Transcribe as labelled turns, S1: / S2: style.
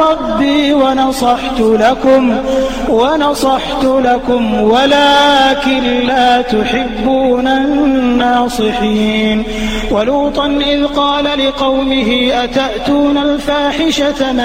S1: ربي ونصحت لكم ولكن لا تحبون الناصحين. ولوطا إذ قال لقومه أتأتون الفاحشة